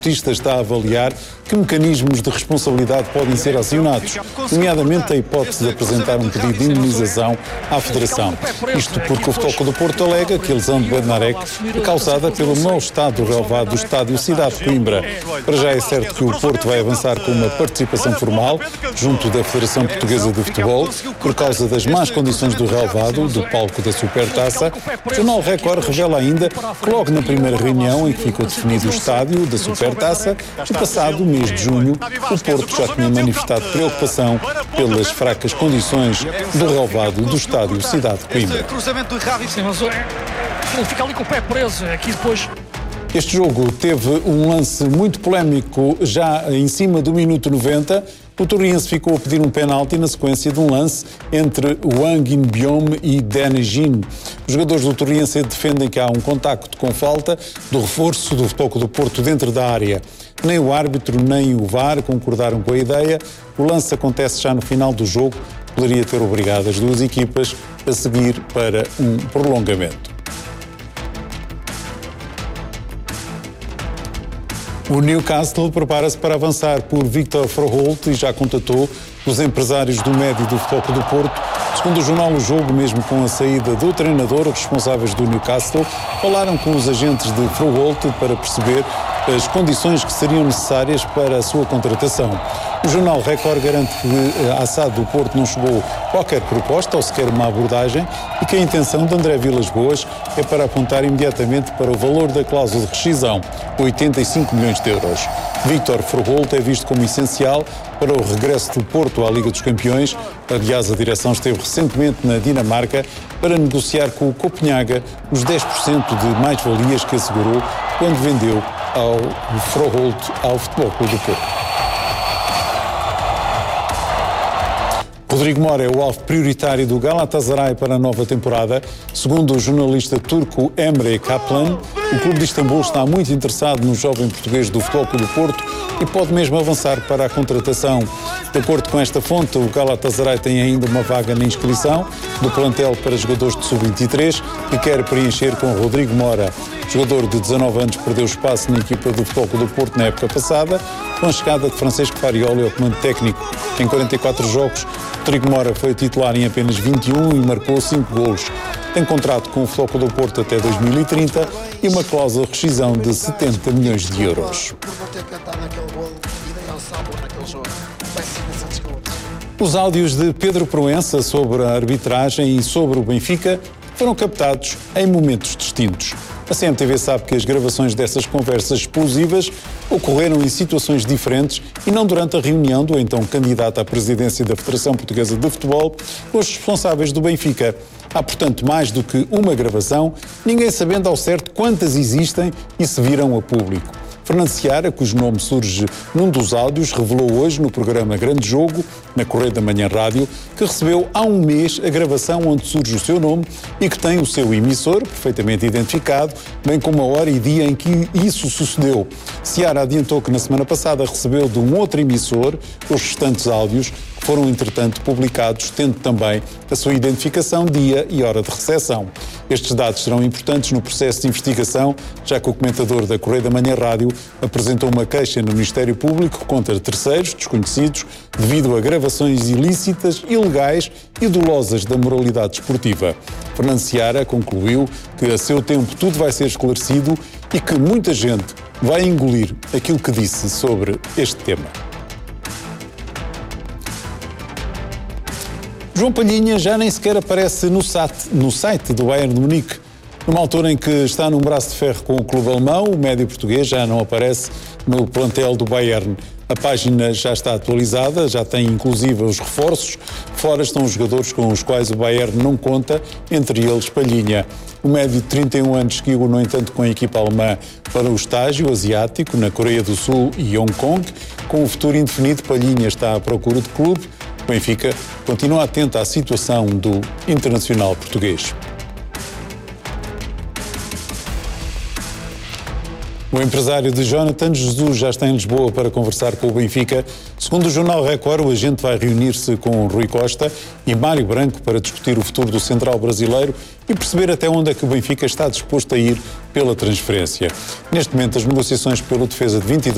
O artista está a avaliar que mecanismos de responsabilidade podem ser acionados, nomeadamente a hipótese de apresentar um pedido de indemnização à Federação. Isto porque o Futebol Clube do Porto alega que a lesão de Bednarek é causada pelo mau estado do relvado do estádio Cidade de Coimbra. Para já é certo que o Porto vai avançar com uma participação formal junto da Federação Portuguesa de Futebol por causa das más condições do relvado do palco da Supertaça. O Jornal Record revela ainda que logo na primeira reunião em que ficou definido o estádio da Supertaça, no passado mês de junho, o Porto já tinha manifestado preocupação pelas fracas condições do relvado do estádio Cidade de Coimbra. Ele fica ali com o pé preso, aqui depois. Este jogo teve um lance muito polémico já em cima do minuto 90. O Torriense ficou a pedir um penalti na sequência de um lance entre Wang In-beom e Danny Jin. Os jogadores do Torriense defendem que há um contacto com falta do reforço do Futebol Clube do Porto dentro da área. Nem o árbitro nem o VAR concordaram com a ideia. O lance acontece já no final do jogo. Poderia ter obrigado as duas equipas a seguir para um prolongamento. O Newcastle prepara-se para avançar por Victor Froholt e já contatou os empresários do médio do Futebol Clube do Porto. Segundo o jornal O Jogo, mesmo com a saída do treinador, os responsáveis do Newcastle falaram com os agentes de Froholt para perceber as condições que seriam necessárias para a sua contratação. O jornal Record garante que a SAD do Porto não chegou qualquer proposta ou sequer uma abordagem e que a intenção de André Vilas-Boas é para apontar imediatamente para o valor da cláusula de rescisão, 85 milhões de euros. Victor Froholt é visto como essencial para o regresso do Porto à Liga dos Campeões. Aliás, a direção esteve recentemente na Dinamarca para negociar com o Copenhaga os 10% de mais-valias que assegurou quando vendeu ao Froholt ao Futebol Clube do Porto. Rodrigo Mora é o alvo prioritário do Galatasaray para a nova temporada. Segundo o jornalista turco Emre Kaplan, o clube de Istambul está muito interessado no jovem português do Futebol Clube do Porto e pode mesmo avançar para a contratação. De acordo com esta fonte, o Galatasaray tem ainda uma vaga na inscrição do plantel para jogadores de sub-23 que quer preencher com Rodrigo Mora. O jogador de 19 anos perdeu espaço na equipa do Futebol Clube do Porto na época passada, com a chegada de Francesco Farioli ao comando técnico. Em 44 jogos, Rodrigo Mora foi titular em apenas 21 e marcou 5 golos. Tem contrato com o Futebol Clube do Porto até 2030 e uma cláusula de rescisão de 70 milhões de euros. Os áudios de Pedro Proença sobre a arbitragem e sobre o Benfica foram captados em momentos distintos. A CMTV sabe que as gravações dessas conversas explosivas ocorreram em situações diferentes e não durante a reunião do então candidato à presidência da Federação Portuguesa de Futebol com os responsáveis do Benfica. Há, portanto, mais do que uma gravação, ninguém sabendo ao certo quantas existem e se viram a público. Fernando Seara, cujo nome surge num dos áudios, revelou hoje no programa Grande Jogo, na Correio da Manhã Rádio, que recebeu há um mês a gravação onde surge o seu nome e que tem o seu emissor, perfeitamente identificado, bem como a hora e dia em que isso sucedeu. Seara adiantou que na semana passada recebeu de um outro emissor os restantes áudios, que foram, entretanto, publicados, tendo também a sua identificação, dia e hora de recepção. Estes dados serão importantes no processo de investigação, já que o comentador da Correio da Manhã Rádio apresentou uma queixa no Ministério Público contra terceiros desconhecidos devido a gravações ilícitas, ilegais e dolosas da moralidade desportiva. Fernando Seara concluiu que a seu tempo tudo vai ser esclarecido e que muita gente vai engolir aquilo que disse sobre este tema. João Palhinha já nem sequer aparece no site do Bayern de Munique. Numa altura em que está num braço de ferro com o clube alemão, o médio português já não aparece no plantel do Bayern. A página já está atualizada, já tem inclusive os reforços. Fora estão os jogadores com os quais o Bayern não conta, entre eles Palhinha. O médio de 31 anos seguiu, no entanto, com a equipa alemã para o estágio asiático, na Coreia do Sul e Hong Kong. Com o futuro indefinido, Palhinha está à procura de clube. O Benfica continua atento à situação do internacional português. O empresário de Jonathan Jesus já está em Lisboa para conversar com o Benfica. Segundo o jornal Record, o agente vai reunir-se com Rui Costa e Mário Branco para discutir o futuro do central brasileiro e perceber até onde é que o Benfica está disposto a ir pela transferência. Neste momento, as negociações pelo defesa de 22